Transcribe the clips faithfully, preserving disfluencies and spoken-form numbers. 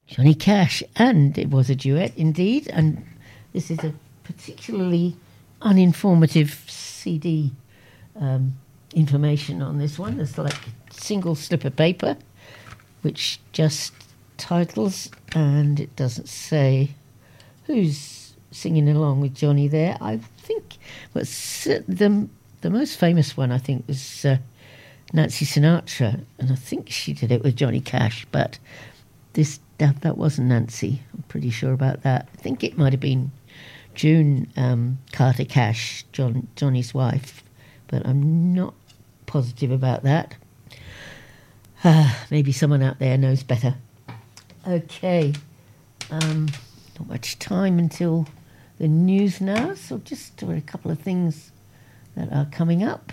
Johnny Cash, and it was a duet indeed, and this is a particularly uninformative C D um, information on this one. There's like a single slip of paper which just titles, and it doesn't say who's singing along with Johnny there. I think what's uh, the the most famous one I think was uh, Nancy Sinatra, and I think she did it with Johnny Cash, but this that, that wasn't Nancy. I'm pretty sure about that. I think it might have been June um, Carter Cash, John Johnny's wife, but I'm not positive about that. Uh, maybe someone out there knows better. Okay, um, not much time until the news now, so just do a couple of things that are coming up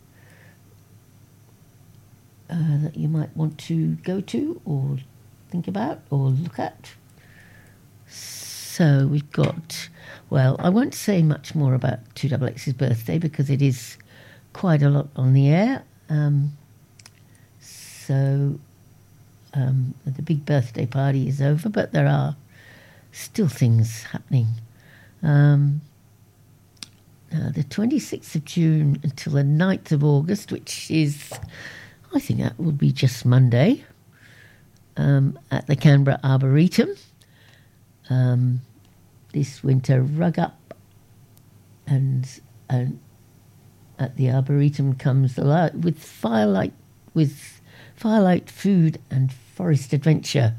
uh, that you might want to go to or think about or look at. So we've got, well, I won't say much more about two X X's birthday because it is quite a lot on the air. Um, so um, the big birthday party is over, but there are still things happening. Um, uh, the twenty-sixth of June until the ninth of August, which is, I think that would be just Monday, um, at the Canberra Arboretum. Um, this winter, rug up, and, and at the Arboretum comes the light with firelight, with firelight food and forest adventure.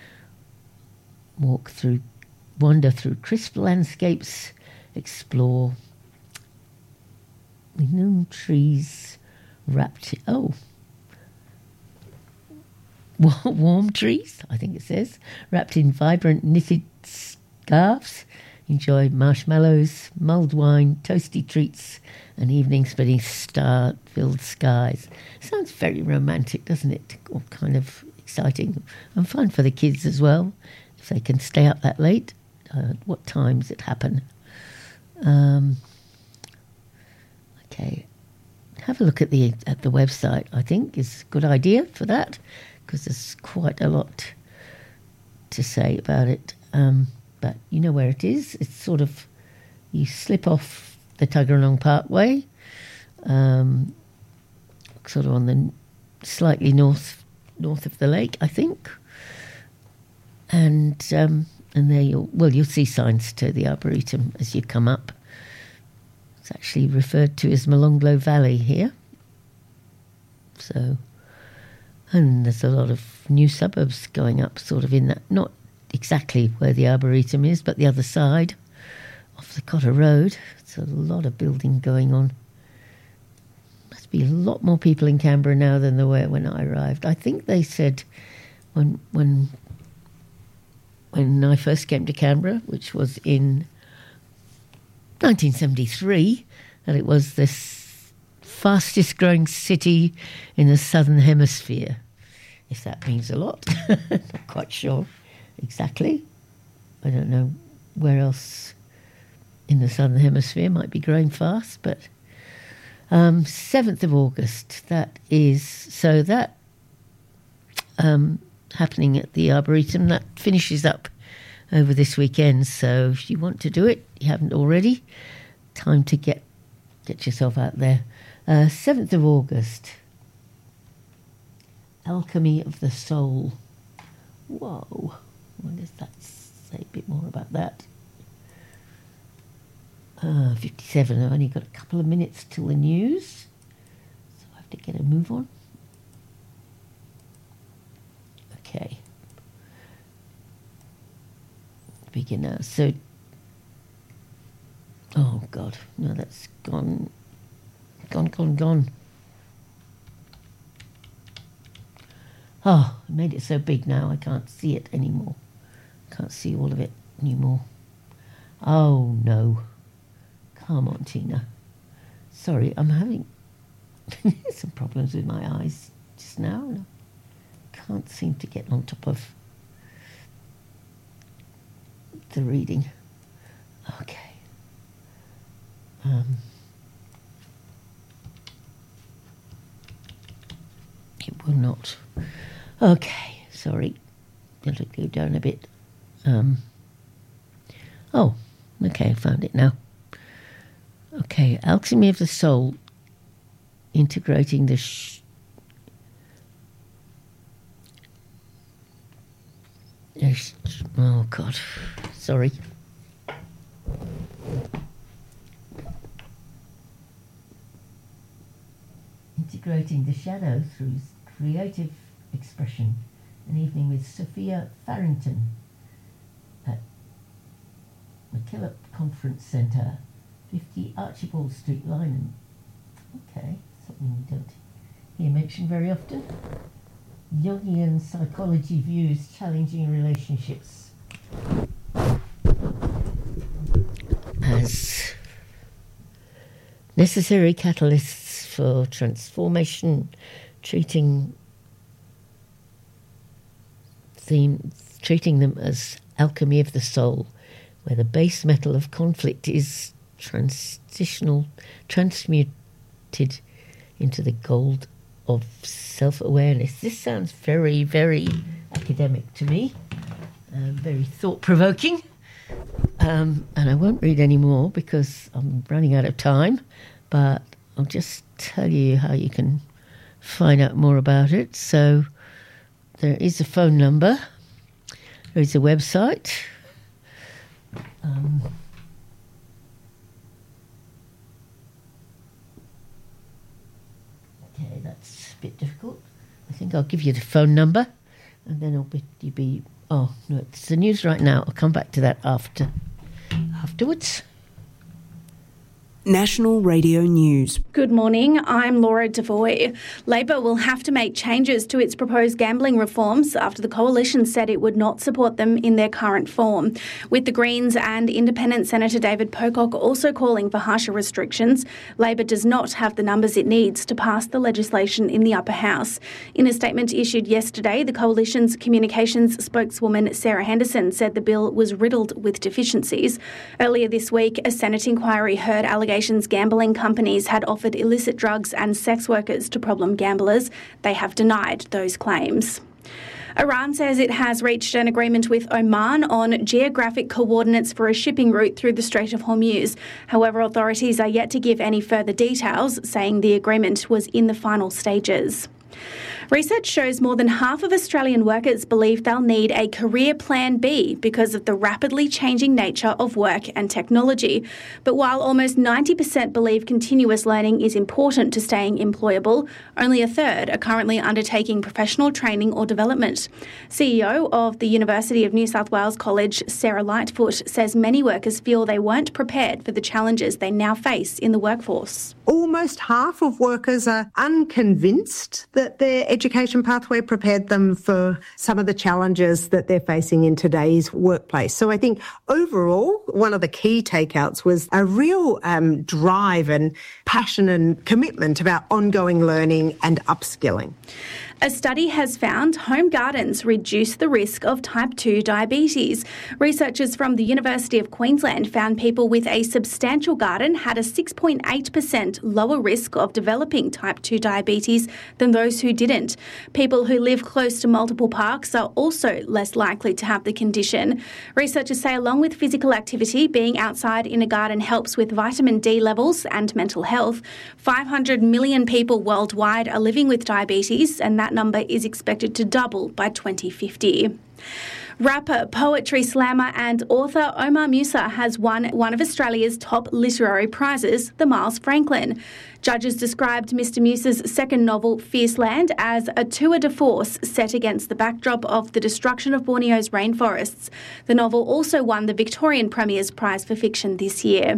Walk through, wander through crisp landscapes, explore new trees wrapped. Oh. Warm trees, I think it says, wrapped in vibrant knitted scarves. Enjoy marshmallows, mulled wine, toasty treats, and evenings beneath star-filled skies. Sounds very romantic, doesn't it? Or kind of exciting and fun for the kids as well, if they can stay up that late. Uh, what times it happen? Um, okay, have a look at the at the website. I think is a good idea for that, because there's quite a lot to say about it. Um, but you know where it is. It's sort of, you slip off the Tuggeranong Parkway, um, sort of on the slightly north north of the lake, I think. And um, and there you'll, well, you'll see signs to the Arboretum as you come up. It's actually referred to as Molonglo Valley here. So... and there's a lot of new suburbs going up sort of in that, not exactly where the Arboretum is, but the other side, off the Cotter Road. It's a lot of building going on. Must be a lot more people in Canberra now than there were when I arrived. I think they said when when when I first came to Canberra, which was in nineteen seventy-three, that it was this fastest growing city in the southern hemisphere, if that means a lot. Not quite sure exactly. I don't know where else in the southern hemisphere might be growing fast, but um, seventh of August, that is, so that um, happening at the Arboretum, that finishes up over this weekend. So if you want to do it, you haven't already, time to get get yourself out there. Uh, seventh of August, Alchemy of the Soul. Whoa, what does that say a bit more about that? Uh, fifty-seven, I've only got a couple of minutes till the news, so I have to get a move on. Okay. Begin now. So, oh God, no, that's gone. Gone, gone, gone. Oh, I made it so big now I can't see it anymore. Can't see all of it anymore. Oh, no. Come on, Tina. Sorry, I'm having some problems with my eyes just now. Can't seem to get on top of the reading. Okay. Um... It will not. Okay, sorry. it'll go down a bit. Um, oh, okay, I found it now. Okay, Alchemy of the Soul, integrating the... Sh- oh, God, sorry. Integrating the shadow through creative expression. An evening with Sophia Farrington at McKillop Conference Centre, fifty Archibald Street, Lynham. Okay, something we don't hear mentioned very often. Jungian psychology views challenging relationships as necessary catalysts for transformation, treating theme, treating them as alchemy of the soul, where the base metal of conflict is transitional, transmuted into the gold of self-awareness. This sounds very, very academic to me, uh, very thought-provoking, um, and I won't read any more because I'm running out of time, but I'll just tell you how you can find out more about it. So there is a phone number, there is a website. Um, okay, that's a bit difficult. I think I'll give you the phone number, and then I'll be, you'll be oh, no, it's the news right now. I'll come back to that after, afterwards. National Radio News. Good morning, I'm Laura Devoy. Labor will have to make changes to its proposed gambling reforms after the coalition said it would not support them in their current form. With the Greens and Independent Senator David Pocock also calling for harsher restrictions, Labor does not have the numbers it needs to pass the legislation in the upper house. In a statement issued yesterday, the coalition's communications spokeswoman Sarah Henderson said the bill was riddled with deficiencies. Earlier this week, a Senate inquiry heard allegations gambling companies had offered illicit drugs and sex workers to problem gamblers. They have denied those claims. Iran says it has reached an agreement with Oman on geographic coordinates for a shipping route through the Strait of Hormuz. However, authorities are yet to give any further details, saying the agreement was in the final stages. Research shows more than half of Australian workers believe they'll need a career plan B because of the rapidly changing nature of work and technology. But while almost ninety percent believe continuous learning is important to staying employable, only a third are currently undertaking professional training or development. C E O of the University of New South Wales College, Sarah Lightfoot, says many workers feel they weren't prepared for the challenges they now face in the workforce. Almost half of workers are unconvinced that their education pathway prepared them for some of the challenges that they're facing in today's workplace. So I think overall, one of the key takeouts was a real um, drive and passion and commitment about ongoing learning and upskilling. A study has found home gardens reduce the risk of type two diabetes. Researchers from the University of Queensland found people with a substantial garden had a six point eight percent lower risk of developing type two diabetes than those who didn't. People who live close to multiple parks are also less likely to have the condition. Researchers say along with physical activity, being outside in a garden helps with vitamin D levels and mental health. five hundred million people worldwide are living with diabetes, and that number is expected to double by twenty fifty. Rapper, poetry slammer and author Omar Musa has won one of Australia's top literary prizes, the Miles Franklin. Judges described Mister Musa's second novel, Fierceland, as a tour de force set against the backdrop of the destruction of Borneo's rainforests. The novel also won the Victorian Premier's Prize for Fiction this year.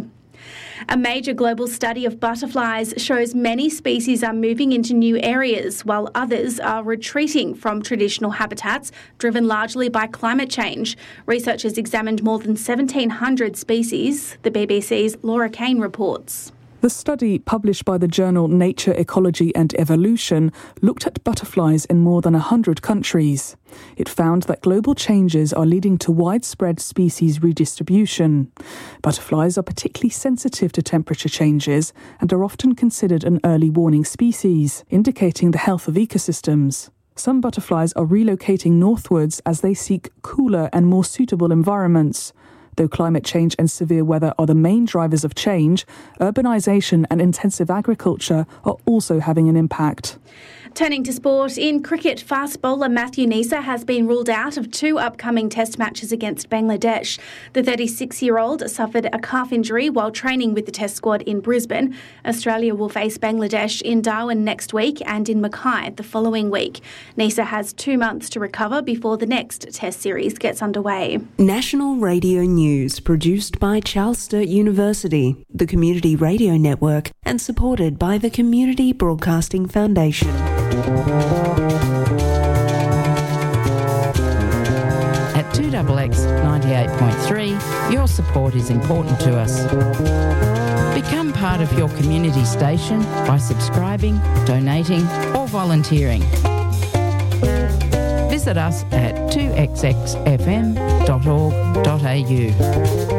A major global study of butterflies shows many species are moving into new areas while others are retreating from traditional habitats, driven largely by climate change. Researchers examined more than seventeen hundred species. The B B C's Laura Kane reports. The study, published by the journal Nature, Ecology and Evolution, looked at butterflies in more than one hundred countries. It found that global changes are leading to widespread species redistribution. Butterflies are particularly sensitive to temperature changes and are often considered an early warning species, indicating the health of ecosystems. Some butterflies are relocating northwards as they seek cooler and more suitable environments. Though climate change and severe weather are the main drivers of change, urbanisation and intensive agriculture are also having an impact. Turning to sport, in cricket, fast bowler Matthew Neser has been ruled out of two upcoming test matches against Bangladesh. The thirty-six-year-old suffered a calf injury while training with the test squad in Brisbane. Australia will face Bangladesh in Darwin next week and in Mackay the following week. Neser has two months to recover before the next test series gets underway. National Radio News, produced by Charles Sturt University, the Community Radio Network, and supported by the Community Broadcasting Foundation. At two X X ninety-eight point three, your support is important to us. Become part of your community station by subscribing, donating or volunteering. Visit us at two x x f m dot org dot a u.